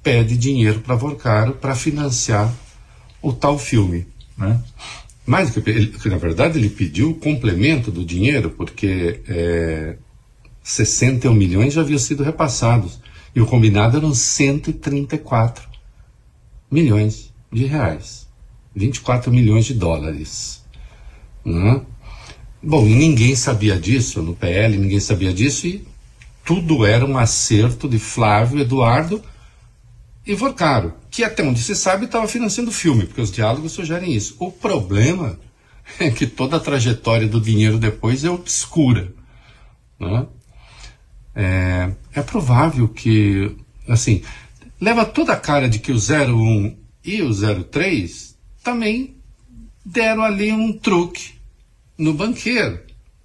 pede dinheiro para Vorcaro para financiar o tal filme, né? Mas, que na verdade, ele pediu o complemento do dinheiro, porque 61 milhões já haviam sido repassados. E o combinado eram 134 milhões de reais. 24 milhões de dólares. Né? Bom, e ninguém sabia disso, no PL ninguém sabia disso, e tudo era um acerto de Flávio, Eduardo e Vorcaro, que até onde se sabe estava financiando o filme, porque os diálogos sugerem isso. O problema é que toda a trajetória do dinheiro depois é obscura. Né? É provável que, assim, leva toda a cara de que o 01 e o 03 também deram ali um truque no banqueiro.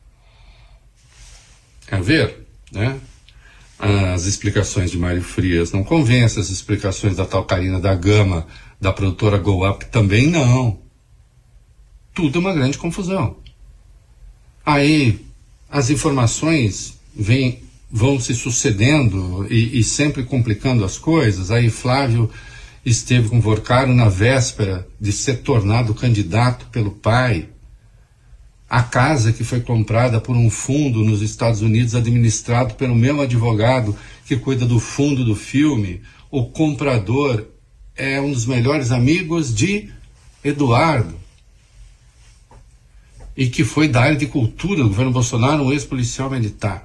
Quer ver, né? As explicações de Mário Frias não convencem, as explicações da tal Karina da Gama, da produtora Go Up, também não. Tudo é uma grande confusão. Aí as informações vão se sucedendo e sempre complicando as coisas. Aí Flávio esteve com Vorcaro na véspera de ser tornado candidato pelo pai. A casa que foi comprada por um fundo nos Estados Unidos, administrado pelo mesmo advogado que cuida do fundo do filme, o comprador é um dos melhores amigos de Eduardo, e que foi da área de cultura do governo Bolsonaro, um ex-policial militar.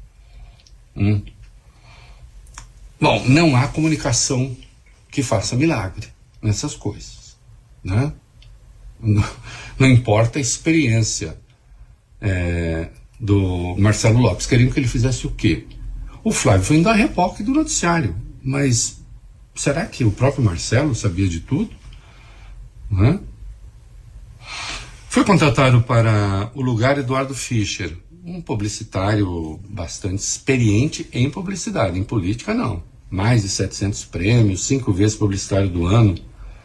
Bom, não há comunicação que faça milagre nessas coisas, né? Não importa a experiência do Marcelo Lopes. Queriam que ele fizesse o quê? O Flávio foi indo a reboque do noticiário, mas será que o próprio Marcelo sabia de tudo? Né? Foi contratado para o lugar Eduardo Fischer, um publicitário bastante experiente em publicidade. Em política, não. Mais de 700 prêmios, 5 vezes publicitário do ano.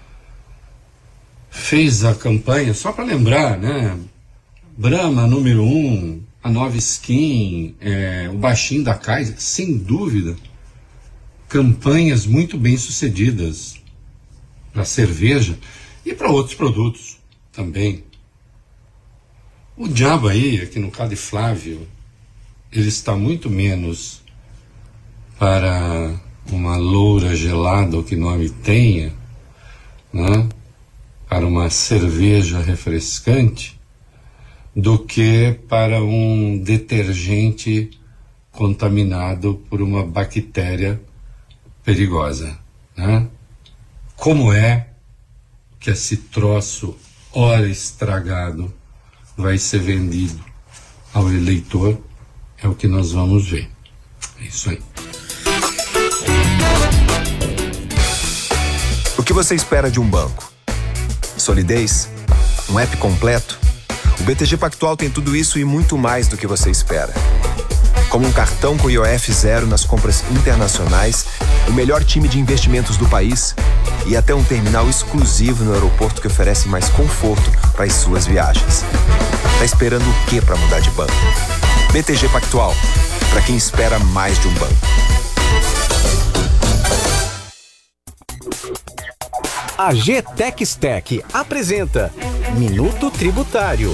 Fez a campanha, só para lembrar, né? Brahma, número 1, a Nova Skin, o Baixinho da Kaiser, sem dúvida, campanhas muito bem sucedidas para cerveja e para outros produtos também. O diabo aí, aqui no caso de Flávio, ele está muito menos para uma loura gelada, ou que nome tenha, né? Para uma cerveja refrescante, do que para um detergente contaminado por uma bactéria perigosa, né? Como é que esse troço, ora estragado, vai ser vendido ao eleitor? É o que nós vamos ver. É isso aí. O que você espera de um banco? Solidez? Um app completo? O BTG Pactual tem tudo isso e muito mais do que você espera. Como um cartão com IOF zero nas compras internacionais, o melhor time de investimentos do país e até um terminal exclusivo no aeroporto que oferece mais conforto para as suas viagens. Tá esperando o quê para mudar de banco? BTG Pactual, para quem espera mais de um banco. A GTech Stack apresenta Minuto Tributário.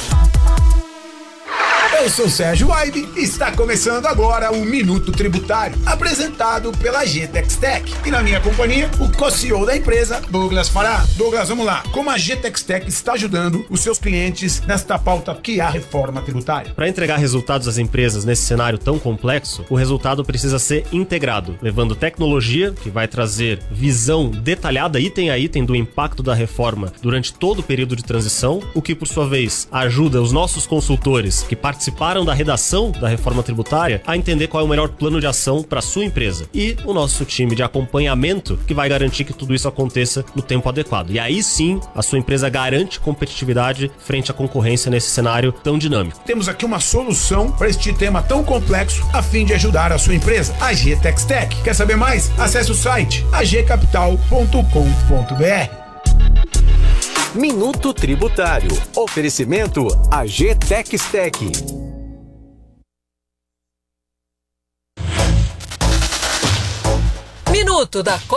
Eu sou Sérgio Aibe e está começando agora o Minuto Tributário, apresentado pela GTech Stack. E na minha companhia, o co-CEO da empresa, Douglas Fará. Douglas, vamos lá. Como a GTech Stack está ajudando os seus clientes nesta pauta que é a reforma tributária? Para entregar resultados às empresas nesse cenário tão complexo, o resultado precisa ser integrado, levando tecnologia, que vai trazer visão detalhada item a item do impacto da reforma durante todo o período de transição, o que, por sua vez, ajuda os nossos consultores que participaram da redação da reforma tributária a entender qual é o melhor plano de ação para sua empresa. E o nosso time de acompanhamento que vai garantir que tudo isso aconteça no tempo adequado. E aí sim, a sua empresa garante competitividade frente à concorrência nesse cenário tão dinâmico. Temos aqui uma solução para este tema tão complexo a fim de ajudar a sua empresa, a GTech Stack. Quer saber mais? Acesse o site agcapital.com.br. Minuto Tributário. Oferecimento a GTech Stack. Minuto da